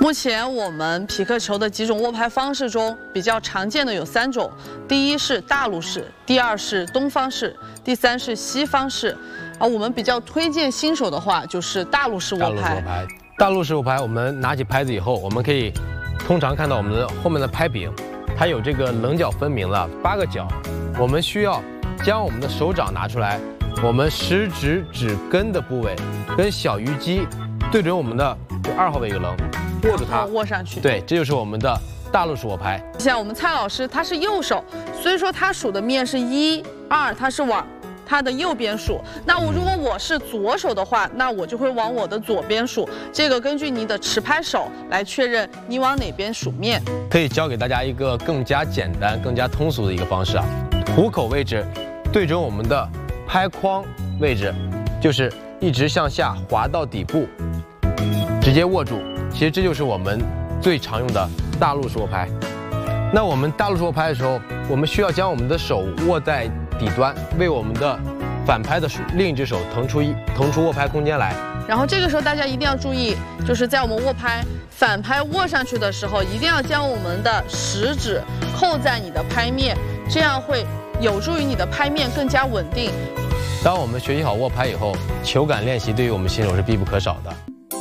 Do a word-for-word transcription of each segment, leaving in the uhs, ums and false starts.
目前我们匹克球的几种握拍方式中，比较常见的有三种：第一是大陆式，第二是东方式，第三是西方式。而我们比较推荐新手的话，就是大陆式握拍。 大陆式握拍，我们拿起拍子以后，我们可以通常看到我们的后面的拍柄，它有这个棱角分明了八个角。我们需要将我们的手掌拿出来，我们食指指根的部位跟小鱼肌对准我们的二号位一个棱。 握住它， 握上去。对， 这就是我们的大陆式握拍。 像我们蔡老师，他是右手，所以说他数的面是一、二，他是往他的右边数。那我如果我是左手的话，那我就会往我的左边数。这个根据你的持拍手来确认你往哪边数面。 可以教给大家一个更加简单、更加通俗的一个方式啊。虎口位置对准我们的拍框位置，就是一直向下滑到底部，直接握住。 其实这就是我们最常用的大陆式握拍。那我们大陆式握拍的时候，我们需要将我们的手握在底端，为我们的反拍的另一只手腾出一腾出握拍空间来。 然后这个时候大家一定要注意，就是在我们握拍反拍握上去的时候，一定要将我们的食指扣在你的拍面，这样会有助于你的拍面更加稳定。 当我们学习好握拍以后，球感练习对于我们新手是必不可少的。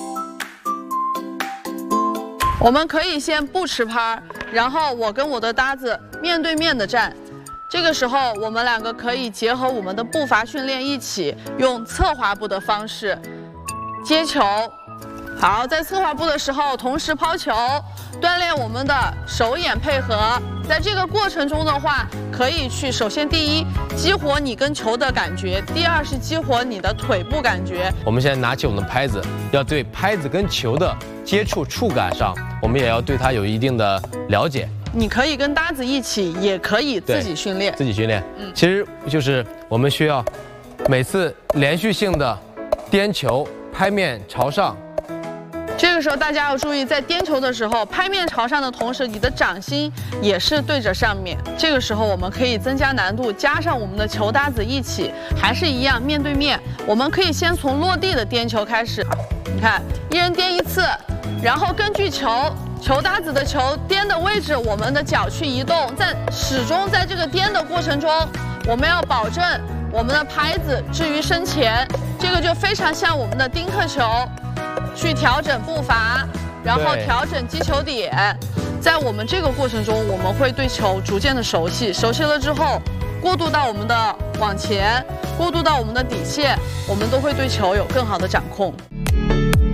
我们可以先不持拍，然后我跟我的搭子面对面的站。这个时候，我们两个可以结合我们的步伐训练一起，用侧滑步的方式接球。好，在侧滑步的时候同时抛球，锻炼我们的手眼配合。在这个过程中的话，可以去首先第一激活你跟球的感觉，第二是激活你的腿部感觉。 我们现在拿起我们的拍子，要对拍子跟球的 接触触感上，我们也要对它有一定的了解。 你可以跟搭子一起，也可以自己训练。 自己训练，嗯，其实就是我们需要每次连续性的颠球，拍面朝上。 这个时候大家要注意，在颠球的时候，拍面朝上的同时，你的掌心也是对着上面。这个时候我们可以增加难度，加上我们的球搭子一起，还是一样面对面。我们可以先从落地的颠球开始，你看，一人颠一次。 然后根据球球搭子的球颠的位置，我们的脚去移动，在始终在这个颠的过程中，我们要保证我们的拍子置于身前，这个就非常像我们的丁克球，去调整步伐，然后调整击球点。在我们这个过程中，我们会对球逐渐的熟悉，熟悉了之后，过渡到我们的往前，过渡到我们的底线，我们都会对球有更好的掌控。